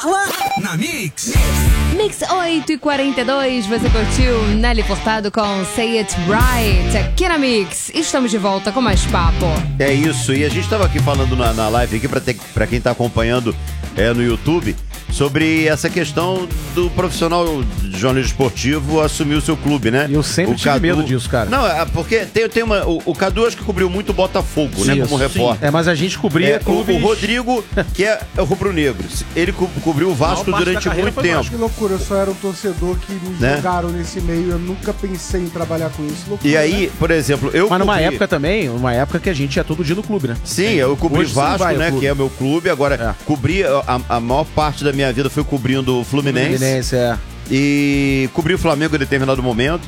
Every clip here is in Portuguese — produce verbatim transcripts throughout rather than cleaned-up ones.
Na Mix. Mix oito e quarenta e dois, você curtiu Nelly Furtado com Say It Right aqui na Mix. Estamos de volta com mais papo. É isso, e a gente estava aqui falando na, na live aqui, pra, ter, pra quem tá acompanhando é, no YouTube, sobre essa questão do profissional de jornalismo esportivo assumir o seu clube, né? E eu sempre o tive Cadu... medo disso, cara. Não, é porque tem, tem uma... O, o Cadu acho que cobriu muito o Botafogo, Sim, né? Como repórter. É, mas a gente cobria É, clubes... o, o Rodrigo, que é, é o rubro-negro, ele co cobriu o Vasco durante muito tempo. Que loucura, eu só era um torcedor que me né? jogaram nesse meio, eu nunca pensei em trabalhar com isso. Loucura, e aí, né? por exemplo, eu Mas numa cobri... época também, uma época que a gente ia todo dia no clube, né? Sim, eu cobri Hoje Vasco, né, que é o meu clube, agora é. cobri, a, a maior parte da minha vida foi cobrindo o Fluminense. Fluminense, é. E cobri o Flamengo em determinado momento,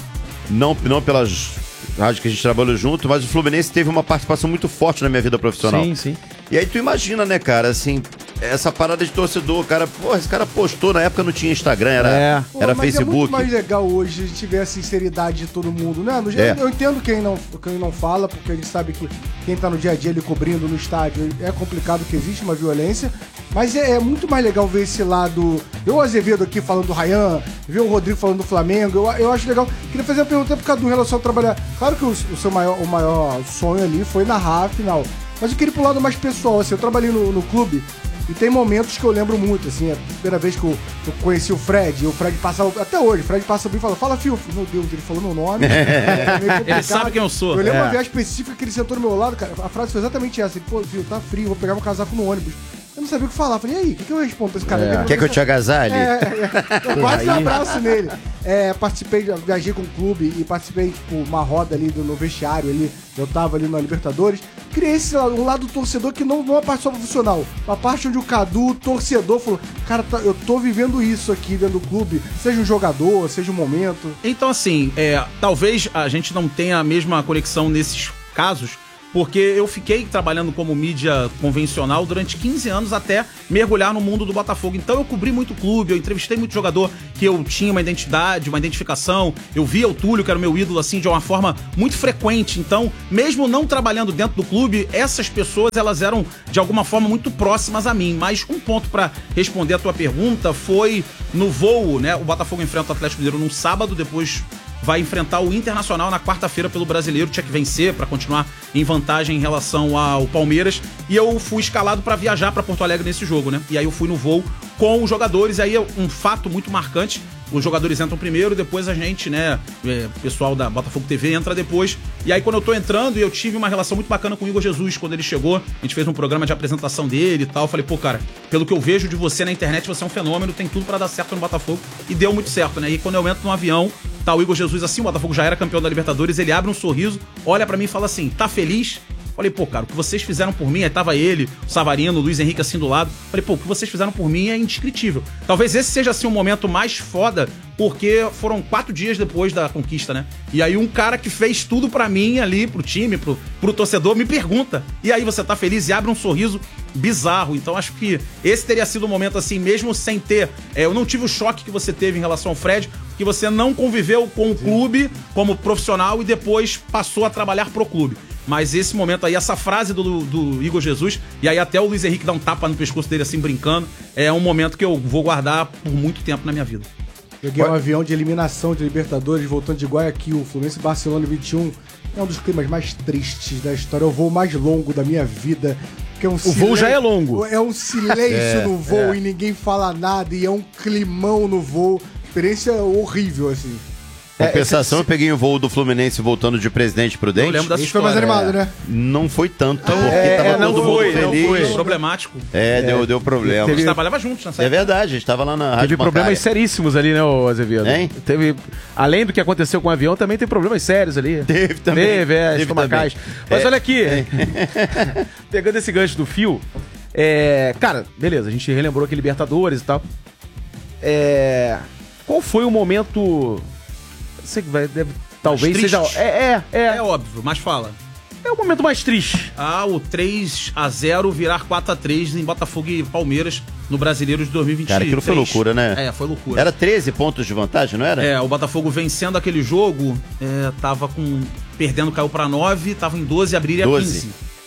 não, não pelas rádios que a gente trabalhou junto, mas o Fluminense teve uma participação muito forte na minha vida profissional. Sim, sim. E aí tu imagina, né, cara, assim, essa parada de torcedor, cara, porra, esse cara postou, na época não tinha Instagram, era, é. Pô, era mas Facebook. É muito mais legal hoje a gente ver a sinceridade de todo mundo, né? No, É. Eu entendo quem não, quem não fala, porque a gente sabe que quem tá no dia a dia ali cobrindo no estádio é complicado que existe uma violência, mas é, é muito mais legal ver esse lado. Ver o Azevedo aqui falando do Ryan, ver o Rodrigo falando do Flamengo, eu, eu acho legal. Queria fazer uma pergunta pro Cadu em relação ao trabalhar. Claro que o, o seu maior, o maior sonho ali foi narrar a final, mas eu queria ir pro lado mais pessoal, assim, eu trabalhei no, no clube. E tem momentos que eu lembro muito, assim, a primeira vez que eu, eu conheci o Fred, e o Fred passava, até hoje, o Fred passa bem e fala, fala, Fio, meu Deus, ele falou meu nome. É meio complicado. Ele sabe quem eu sou. Eu lembro É. uma viagem específica que ele sentou do meu lado, cara, a frase foi exatamente essa, ele, pô, Fio, tá frio, vou pegar meu casaco no ônibus. Eu não sabia o que falar, falei, e aí, o que, que eu respondo pra esse cara? É. Ele, Quer que eu te agasalhe? É, é, eu quase um abraço nele. É, participei, viajei com o clube e participei, tipo, uma roda ali do, no vestiário ali, eu tava ali na Libertadores. Criei esse lado, um lado do torcedor que não, não é a parte só profissional, a parte onde o Cadu, o torcedor, falou, cara, tá, eu tô vivendo isso aqui dentro do clube, seja um jogador, seja um momento. Então, assim, é, talvez a gente não tenha a mesma conexão nesses casos, porque eu fiquei trabalhando como mídia convencional durante quinze anos até mergulhar no mundo do Botafogo. Então eu cobri muito clube, eu entrevistei muito jogador que eu tinha uma identidade, uma identificação. Eu via o Túlio, que era o meu ídolo, assim, de uma forma muito frequente. Então, mesmo não trabalhando dentro do clube, essas pessoas, elas eram, de alguma forma, muito próximas a mim. Mas um ponto pra responder a tua pergunta foi no voo, né? O Botafogo enfrenta o Atlético Mineiro num sábado, depois vai enfrentar o Internacional na quarta-feira pelo Brasileiro, tinha que vencer para continuar em vantagem em relação ao Palmeiras, e eu fui escalado para viajar para Porto Alegre nesse jogo, né? E aí eu fui no voo com os jogadores, e aí um fato muito marcante, os jogadores entram primeiro, depois a gente, né, o pessoal da Botafogo T V entra depois, e aí quando eu tô entrando, eu tive uma relação muito bacana com o Igor Jesus, quando ele chegou, a gente fez um programa de apresentação dele e tal, eu falei, pô, cara, pelo que eu vejo de você na internet, você é um fenômeno, tem tudo para dar certo no Botafogo, e deu muito certo, né? E quando eu entro no avião, tá o Igor Jesus assim, o Botafogo já era campeão da Libertadores, ele abre um sorriso, olha pra mim e fala assim, tá feliz? Falei, pô, cara, o que vocês fizeram por mim, aí tava ele, o Savarino, o Luiz Henrique assim do lado. Falei, pô, o que vocês fizeram por mim é indescritível. Talvez esse seja, assim, um momento mais foda, porque foram quatro dias depois da conquista, né? E aí um cara que fez tudo pra mim ali, pro time, pro, pro torcedor, me pergunta, e aí, você tá feliz? E abre um sorriso bizarro. Então acho que esse teria sido um momento assim, mesmo sem ter... É, eu não tive o choque que você teve em relação ao Fred, que você não conviveu com o clube como profissional e depois passou a trabalhar pro clube. Mas esse momento aí, essa frase do, do Igor Jesus, e aí até o Luiz Henrique dá um tapa no pescoço dele assim, brincando, é um momento que eu vou guardar por muito tempo na minha vida. Peguei um avião de eliminação de Libertadores voltando de Guayaquil, Fluminense e Barcelona vinte e um. É um dos climas mais tristes da história, é o voo mais longo da minha vida. É um o silêncio, voo já é longo. É um silêncio é, no voo é. E ninguém fala nada, e é um climão no voo. Experiência horrível, assim. Compensação, é, eu peguei o voo do Fluminense voltando de Presidente Prudente. Eu lembro dessa história. Foi mais animado, né? Não foi tanto, ah, porque é, tava é, todo não mundo foi, feliz. Não foi. Problemático. É, é, deu, deu problema. Teve... A gente trabalhava juntos nessa época. É verdade, a gente tava lá na Rádio Teve problemas Bancária. seríssimos ali, né, o Azevedo? Hein? Teve, além do que aconteceu com o avião, também tem problemas sérios ali. Teve também. Teve, é, estomacais. Mas é, olha aqui, é. Pegando esse gancho do fio, é, cara, beleza, a gente relembrou aqui Libertadores e tal. É, qual foi o momento... Sei que vai, deve, talvez seja... É, é, é. É óbvio, mas fala. É o momento mais triste. Ah, o três a zero virar quatro a três em Botafogo e Palmeiras no Brasileiro de dois mil e vinte e três. Cara, aquilo foi loucura, né? É, foi loucura. Era treze pontos de vantagem, não era? É, o Botafogo vencendo aquele jogo, é, tava com... Perdendo, caiu pra nove, tava em doze, abriria doze. quinze.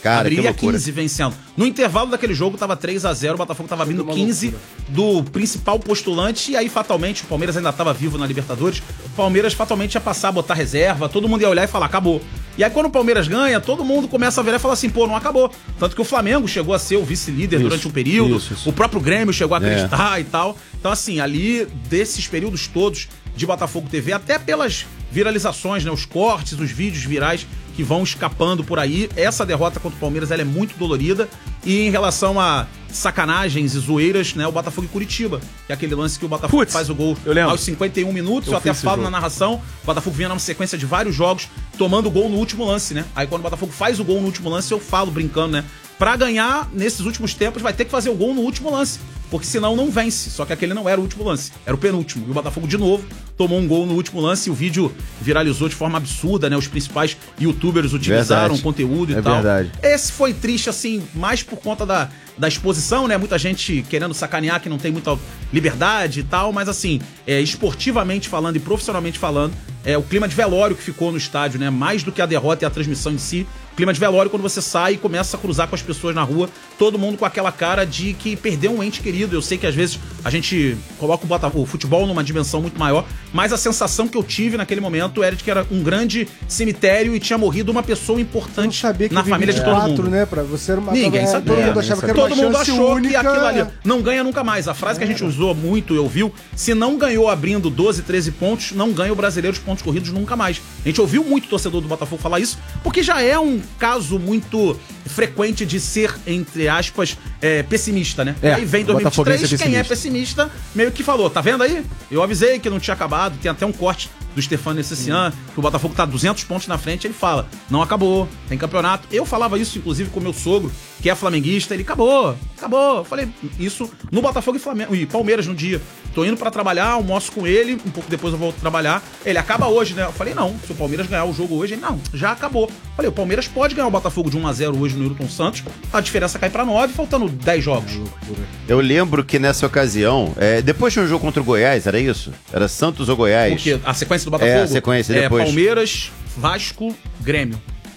Cara, que abria loucura. quinze vencendo. No intervalo daquele jogo tava três a zero, o Botafogo tava vindo quinze do principal postulante e aí fatalmente o Palmeiras ainda tava vivo na Libertadores. O Palmeiras fatalmente ia passar a botar reserva, todo mundo ia olhar e falar, acabou. E aí quando o Palmeiras ganha, todo mundo começa a virar e falar assim, pô, não acabou. Tanto que o Flamengo chegou a ser o vice-líder durante um período, isso, isso. o próprio Grêmio chegou a acreditar É. e tal. Então assim, ali desses períodos todos de Botafogo T V, até pelas viralizações, né, os cortes, os vídeos virais que vão escapando por aí, essa derrota contra o Palmeiras ela é muito dolorida. E em relação a sacanagens e zoeiras, né, o Botafogo e Curitiba, que é aquele lance que o Botafogo Puts, faz o gol eu lembro. aos cinquenta e um minutos, eu, Eu até fiz esse falo jogo. na narração, o Botafogo vinha numa sequência de vários jogos, tomando gol no último lance, né? Aí quando o Botafogo faz o gol no último lance, eu falo brincando, né? Pra ganhar, nesses últimos tempos, vai ter que fazer o gol no último lance. Porque senão não vence. Só que aquele não era o último lance, era o penúltimo. E o Botafogo, de novo, tomou um gol no último lance e o vídeo viralizou de forma absurda, né? Os principais youtubers utilizaram Verdade. o conteúdo e É tal. verdade. Esse foi triste, assim, mais por conta da, da exposição, né? Muita gente querendo sacanear que não tem muita liberdade e tal, mas assim, é, esportivamente falando e profissionalmente falando, é o clima de velório que ficou no estádio, né? Mais do que a derrota e a transmissão em si. Clima de velório quando você sai e começa a cruzar com as pessoas na rua, todo mundo com aquela cara de que perdeu um ente querido. Eu sei que às vezes a gente coloca o, Botafogo, o futebol numa dimensão muito maior, mas a sensação que eu tive naquele momento era de que era um grande cemitério e tinha morrido uma pessoa Eu não importante sabia que na família de todo mundo. né? Pra você era uma, Ninguém é, sabia. Todo mundo Ninguém achava que sabia. era uma Todo mundo chance achou única. que aquilo ali não ganha nunca mais. A frase que a gente usou muito, eu vi, se não ganhou abrindo doze, treze pontos, não ganha o brasileiro de pontos corridos nunca mais. A gente ouviu muito torcedor do Botafogo falar isso, porque já é um caso muito frequente de ser, entre aspas, é, pessimista, né? É, e aí vem dois mil e vinte e botafoguense três, é quem é pessimista. pessimista meio que falou, tá vendo aí? Eu avisei que não tinha acabado, tem até um corte do Stefano Essessian, que o Botafogo tá duzentos pontos na frente, ele fala, não acabou, tem campeonato. Eu falava isso, inclusive, com meu sogro, que é flamenguista, ele, acabou, acabou. Eu falei isso no Botafogo e, Flamengo, e Palmeiras no dia. Tô indo pra trabalhar, almoço com ele, um pouco depois eu volto trabalhar. Ele, acaba hoje, né? Eu falei, não, se o Palmeiras ganhar o jogo hoje, ele, não, já acabou. Eu falei, o Palmeiras pode ganhar o Botafogo de um a zero hoje no Hilton Santos, a diferença cai pra nove, faltando dez jogos. Eu lembro que nessa ocasião, é, depois tinha um jogo contra o Goiás, era isso? Era Santos ou Goiás? Porque a sequência do Botafogo É, a sequência depois. é Palmeiras, Vasco, Grêmio.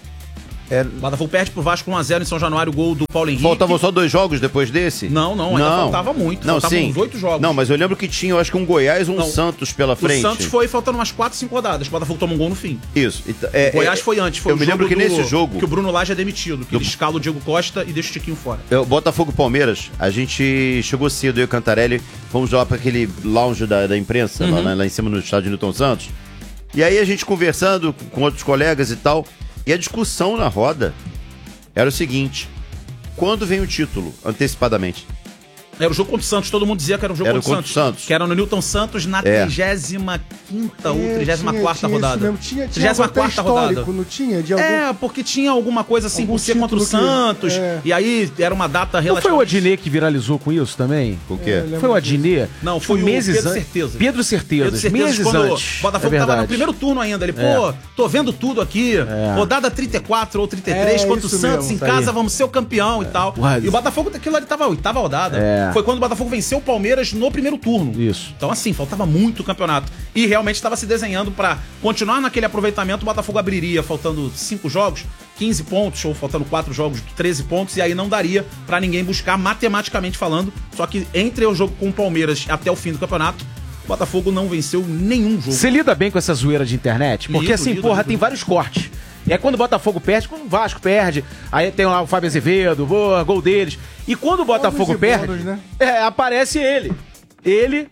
É, O Botafogo perde pro Vasco um a zero em São Januário, gol do Paulo Henrique. faltavam só dois jogos depois desse? Não, não, ainda faltava muito. Não, Faltavam sim. uns oito jogos. Não, mas eu lembro que tinha, eu acho que um Goiás ou um Não. Santos pela O frente. Santos foi faltando umas quatro, cinco rodadas. O Botafogo tomou um gol no fim. Isso. Então, é, O Goiás é, foi antes. Foi eu o me lembro jogo que do- nesse jogo, que o Bruno Lage é demitido. Que Do- ele escala o Diego Costa e deixa o Tiquinho fora. é, o Botafogo e Palmeiras, a gente chegou cedo, eu e o Cantarelli, fomos lá para aquele lounge da, da imprensa, Uhum. lá, lá em cima no estádio Newton Santos. E aí a gente conversando com outros colegas e tal, e a discussão na roda era o seguinte: quando vem o título, antecipadamente? Era o jogo contra o Santos, todo mundo dizia que era o jogo Era contra o contra Santos, o Santos. Que era no Newton Santos na É. trigésima quinta ou É, trigésima quarta tinha- tinha rodada. isso mesmo. Tinha, tinha trigésima algo até quarta rodada. histórico, não tinha? De algum... É, porque tinha alguma coisa assim Algum por ser contra o título que- Santos. é. E aí era uma data Não foi o relativamente... Adnet que viralizou com isso também? O quê? É, eu lembro Foi o disso. Adnet? Não, foi o meses Pedro an- Certeza. Pedro Certezas. Pedro Certezas, meses quando antes. o Botafogo é tava verdade. no primeiro turno ainda. Ele, pô, tô vendo tudo aqui. Rodada trinta e quatro ou trinta e três É, contra o isso Santos mesmo, em tá casa, aí. vamos ser o campeão e tal. Ué, E o Botafogo, aquilo ali tava a oitava rodada. É. Foi quando o Botafogo venceu o Palmeiras no primeiro turno. Isso. Então, assim, faltava muito o campeonato. E realmente estava se desenhando pra continuar naquele aproveitamento. O Botafogo abriria, faltando cinco jogos, quinze pontos, ou faltando quatro jogos, treze pontos, e aí não daria pra ninguém buscar, matematicamente falando. Só que entre o jogo com o Palmeiras até o fim do campeonato, o Botafogo não venceu nenhum jogo. Você lida bem com essa zoeira de internet? Porque Lido, assim, lido, porra, lido. tem vários cortes. E aí quando o Botafogo perde, quando o Vasco perde, aí tem lá o Fábio Azevedo, boa, gol deles. E quando o Botafogo e perde, bônus, né? é, aparece ele. Ele,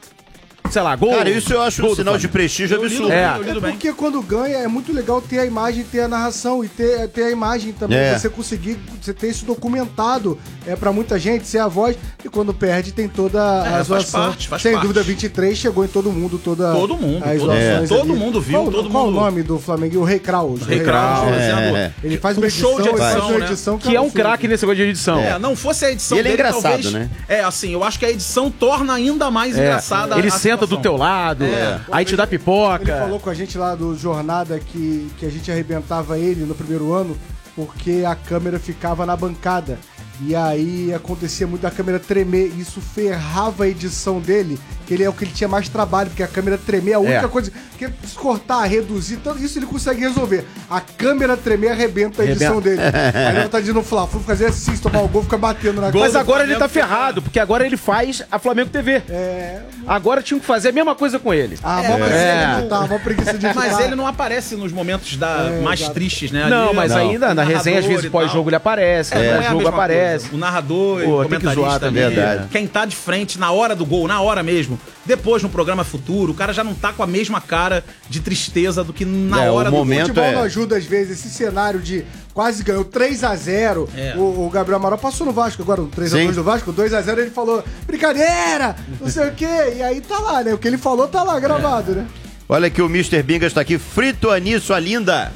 sei lá, gol. Cara, isso eu acho gol um do sinal de Flamengo. prestígio Eu lido absurdo. bem, É. eu É lido bem. porque quando ganha é muito legal ter a imagem, ter a narração e ter, ter a imagem também. É. Você conseguir, você ter isso documentado é pra muita gente, ser a voz. E quando perde tem toda É, a faz zoação. parte, faz Sem parte. dúvida, vinte e três chegou em todo mundo, toda Todo mundo, as todo- zoações é. ali. Todo mundo viu, Qual, todo qual mundo- o nome do Flamengo? O Rei Kraus. Rei Kraus, É, fazendo é. Ele faz um uma edição, show de ele faz edição, uma né? edição Que é um absurda. craque nesse negócio de edição. É, não fosse a edição E ele é dele, engraçado, talvez, né? É, assim, eu acho que a edição torna ainda mais É. engraçada Ele a senta do situação. teu lado, É. aí te dá pipoca. Ele falou com a gente lá do Jornada que, que a gente arrebentava ele no primeiro ano porque a câmera ficava na bancada. E aí acontecia muito da câmera tremer, e isso ferrava a edição dele, que ele é o que ele tinha mais trabalho, porque a câmera tremer é a única É. coisa que se cortar, reduzir, tanto isso ele consegue resolver. A câmera tremer arrebenta a edição dele. Aí ele tá dizendo falar, fui fazer assim, se tomar o gol, fica batendo na Mas cara. agora ele tá ferrado, porque agora ele faz a Flamengo T V. É. Agora tinham que fazer a mesma coisa com ele. Ah, mó preguiça de editar, mó preguiça de editar. Mas ele não aparece nos momentos da, É, mais exato. tristes, né? Não, Ali, mas o ainda na resenha, às narrador vezes e tal. pós-jogo ele aparece, É, não é a pós-jogo mesma aparece. coisa. O narrador e Pô, o tem que comentarista zoar também, ali, verdade. quem tá de frente na hora do gol, na hora mesmo, depois no programa futuro, o cara já não tá com a mesma cara de tristeza do que na É, o hora do momento- gol. O futebol é- não ajuda às vezes, esse cenário de quase ganhou três a zero. É. O, o Gabriel Amaral passou no Vasco agora, o três a dois Sim. do Vasco, dois a zero ele falou, brincadeira, não sei o quê. E aí tá lá, né? O que ele falou tá lá gravado, né? Olha que o mister Bingas tá aqui, frito Ani, sua linda.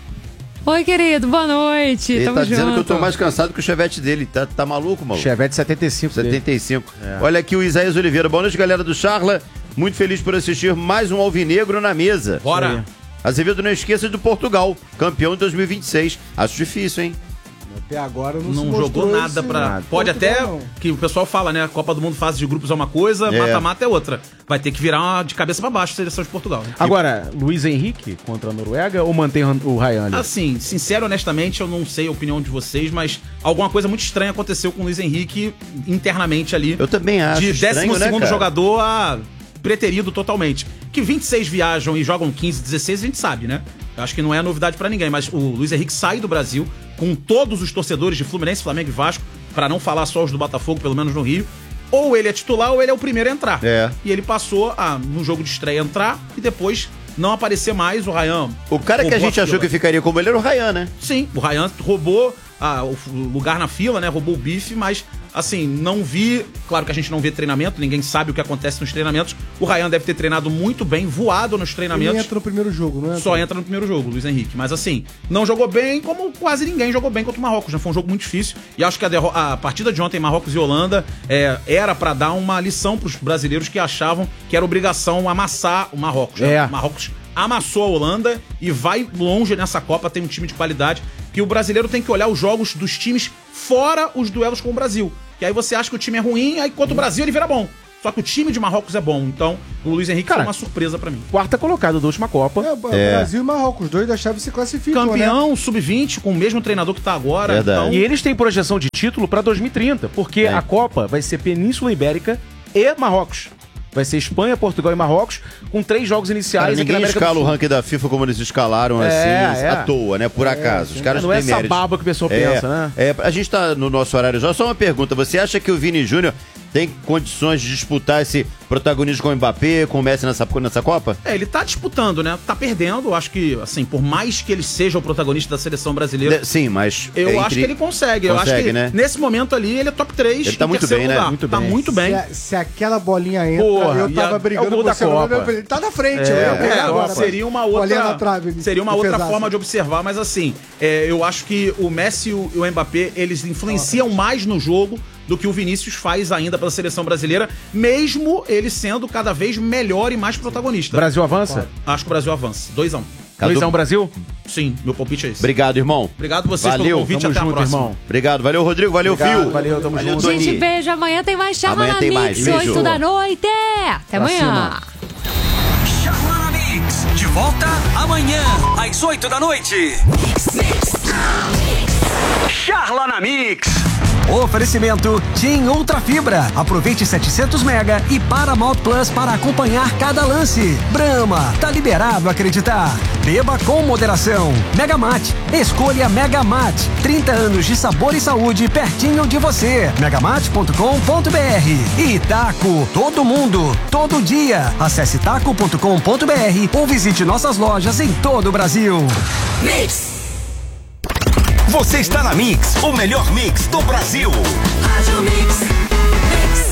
Oi, querido, boa noite. Ele Tamo tá dizendo junto. que eu tô mais cansado que o Chevette dele. Tá, tá maluco, maluco? Chevette setenta e cinco. dele. setenta e cinco. Olha aqui o Isaías Oliveira. Boa noite, galera do Charla. Muito feliz por assistir mais um Alvinegro na mesa. Bora. Azevedo, não esqueça do Portugal, campeão de dois mil e vinte e seis. Acho difícil, hein? Até agora não, se Não mostrou jogou nada esse pra. Pode Portugal, até. não. Que o pessoal fala, né? A Copa do Mundo fase de grupos é uma coisa, É. mata-mata é outra. Vai ter que virar uma de cabeça pra baixo a seleção de Portugal. né? Agora, Luiz Henrique contra a Noruega ou mantém o Ryan ali? Assim, sincero, honestamente, eu não sei a opinião de vocês, mas alguma coisa muito estranha aconteceu com o Luiz Henrique internamente ali. Eu também acho. De estranho, décimo segundo né, cara? jogador a preterido totalmente. Que vinte e seis viajam e jogam quinze, dezesseis, a gente sabe, né? Eu acho que não é novidade pra ninguém, mas o Luiz Henrique sai do Brasil com todos os torcedores de Fluminense, Flamengo e Vasco, pra não falar só os do Botafogo, pelo menos no Rio. Ou ele é titular ou ele é o primeiro a entrar. É. E ele passou a, no jogo de estreia, entrar e depois não aparecer mais. O Ryan. O cara que a roubou gente achou fila. que ficaria como ele era o Ryan, né? Sim, o Ryan roubou ah, o f- o lugar na fila, né? Roubou o bife, mas assim, não vi. Claro que a gente não vê treinamento, ninguém sabe o que acontece nos treinamentos. O Ryan deve ter treinado muito bem, voado nos Ele treinamentos. entra no primeiro jogo, não é? Só entra no primeiro jogo, Luiz Henrique. Mas assim, não jogou bem, como quase ninguém jogou bem contra o Marrocos. Já foi um jogo muito difícil. E acho que a, derro- a partida de ontem, Marrocos e Holanda, é, era pra dar uma lição pros brasileiros que achavam que era obrigação amassar o Marrocos. né? É. O Marrocos amassou a Holanda e vai longe nessa Copa, tem um time de qualidade. Que o brasileiro tem que olhar os jogos dos times fora os duelos com o Brasil. Que aí você acha que o time é ruim, aí contra o Brasil ele vira bom. Só que o time de Marrocos é bom. Então, o Luiz Henrique Cara, foi uma surpresa pra mim. Quarta colocado da última Copa. É, o É. Brasil e Marrocos, os dois da chave se classificam, né? Campeão sub vinte com o mesmo treinador que tá agora. Verdade. Então, E eles têm projeção de título pra dois mil e trinta, porque É. a Copa vai ser Península Ibérica e Marrocos. Vai ser Espanha, Portugal e Marrocos, com três jogos iniciais Cara, aqui na ninguém América escala do o Sul. ranking da FIFA como eles escalaram, É, assim, é. à toa, né? Por acaso. Os caras não é têm essa mérito. baba que o pessoal É, pensa, né? É, a gente tá no nosso horário já. Só uma pergunta. Você acha que o Vini Júnior tem condições de disputar esse protagonismo com o Mbappé, com o Messi nessa, nessa Copa? é, ele tá disputando, né? Tá perdendo. Acho que, assim, por mais que ele seja o protanista da seleção brasileira, De- Sim, mas... eu entre- acho que ele consegue. eu acho Consegue, que né? nesse momento ali ele é top três. Ele tá em muito terceiro bem, né? lugar. Muito tá bem. muito bem. Se, a- se aquela bolinha entra, Porra, eu e tava a- é brigando o gol com da você. agora, Copa. Ele tá na frente, É, eu ia é, pegar É, agora. seria uma Bolinha na outra, trave, seria uma ele outra pesasse. forma de observar, mas assim, é, eu acho que o Messi e o, e o Mbappé, eles influenciam mais no jogo do que o Vinícius faz ainda pela seleção brasileira, mesmo ele sendo cada vez melhor e mais protagonista. Brasil avança? Acho que o Brasil avança. dois a um. Cadu- dois a um Brasil? Sim, meu palpite é esse. Obrigado, irmão. Obrigado vocês Valeu, pelo convite, Tamo até a junto, próxima. irmão. Obrigado. Valeu, Rodrigo. Valeu, Obrigado, Fio. valeu, tamo junto. Tony. Gente, beijo. Amanhã tem mais Charla Amanhã na tem Mix, mais. Beijo. oito da noite. Até Pra amanhã. cima. Charla na Mix, de volta amanhã, às oito da noite. Charla na Mix. Oferecimento TIM Ultra Fibra. Aproveite setecentos mega e Paramount Plus para acompanhar cada lance. Brahma, tá liberado acreditar. Beba com moderação. Megamate, escolha Megamate. trinta anos de sabor e saúde pertinho de você. megamate ponto com ponto br. E Taco, todo mundo, todo dia. Acesse taco ponto com ponto br ou visite nossas lojas em todo o Brasil. Você está na Mix, o melhor mix do Brasil.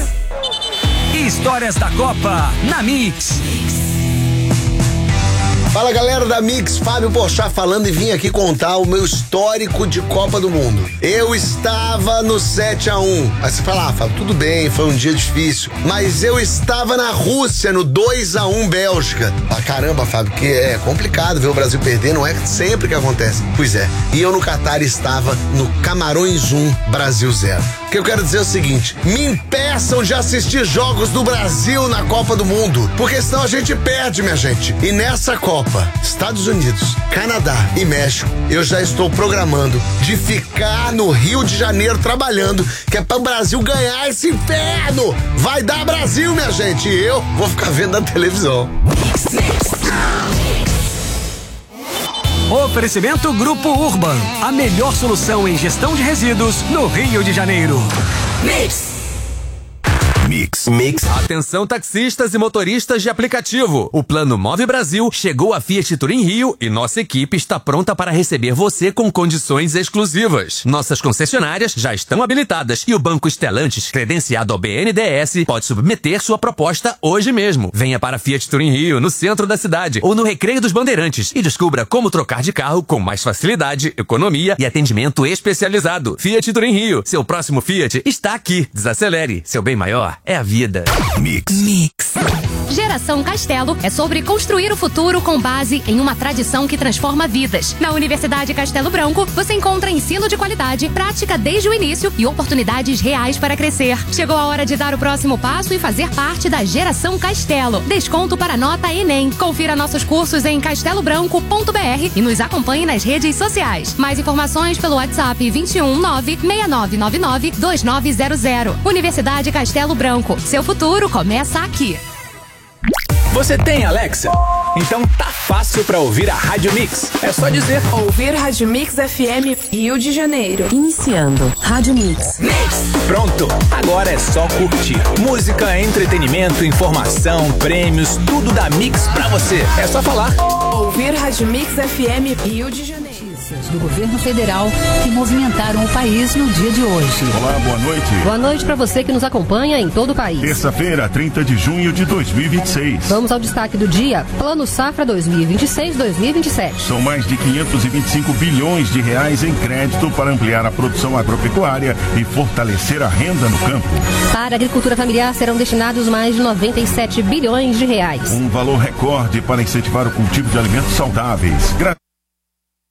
Histórias da Copa na Mix. Fala galera da Mix, Fábio Porchat falando e vim aqui contar o meu histórico de Copa do Mundo. Eu estava no sete a um. Aí você fala, ah, Fábio, tudo bem, foi um dia difícil. Mas eu estava na Rússia, no dois a um Bélgica. Ah, caramba, Fábio, que é complicado ver o Brasil perder, não é sempre que acontece. Pois é, e eu no Catar estava no Camarões um, Brasil zero. O que eu quero dizer é o seguinte, me impeçam de assistir jogos do Brasil na Copa do Mundo, porque senão a gente perde, minha gente. E nessa Copa, Estados Unidos, Canadá e México, eu já estou programando de ficar no Rio de Janeiro trabalhando, que é para o Brasil ganhar esse inferno. Vai dar Brasil, minha gente, e eu vou ficar vendo na televisão. Oferecimento Grupo Urban, a melhor solução em gestão de resíduos no Rio de Janeiro. Mix. Mix. Mix. Atenção taxistas e motoristas de aplicativo. O Plano Move Brasil chegou à Fiat Turim Rio e nossa equipe está pronta para receber você com condições exclusivas. Nossas concessionárias já estão habilitadas e o Banco Stellantis, credenciado ao B N D E S, pode submeter sua proposta hoje mesmo. Venha para a Fiat Turim Rio, no centro da cidade ou no Recreio dos Bandeirantes e descubra como trocar de carro com mais facilidade, economia e atendimento especializado. Fiat Turim Rio, seu próximo Fiat está aqui. Desacelere, seu bem maior é a vida. Mix. Mix. Geração Castelo é sobre construir o futuro com base em uma tradição que transforma vidas. Na Universidade Castelo Branco, você encontra ensino de qualidade, prática desde o início e oportunidades reais para crescer. Chegou a hora de dar o próximo passo e fazer parte da Geração Castelo. Desconto para nota Enem. Confira nossos cursos em castelo branco ponto b r e nos acompanhe nas redes sociais. Mais informações pelo WhatsApp vinte e um nove seis nove nove nove dois nove zero zero. Universidade Castelo Branco. Seu futuro começa aqui. Você tem Alexa? Então tá fácil pra ouvir a Rádio Mix. É só dizer ouvir Rádio Mix F M Rio de Janeiro. Iniciando Rádio Mix. Mix. Pronto, agora é só curtir. Música, entretenimento, informação, prêmios, tudo da Mix pra você. É só falar. Ouvir Rádio Mix F M Rio de Janeiro. Do governo federal que movimentaram o país no dia de hoje. Olá, boa noite. Boa noite para você que nos acompanha em todo o país. Terça-feira, trinta de junho de dois mil e vinte e seis. Vamos ao destaque do dia. Plano Safra dois mil e vinte e seis a dois mil e vinte e sete. São mais de quinhentos e vinte e cinco bilhões de reais em crédito para ampliar a produção agropecuária e fortalecer a renda no campo. Para a agricultura familiar serão destinados mais de noventa e sete bilhões de reais. Um valor recorde para incentivar o cultivo de alimentos saudáveis. Gra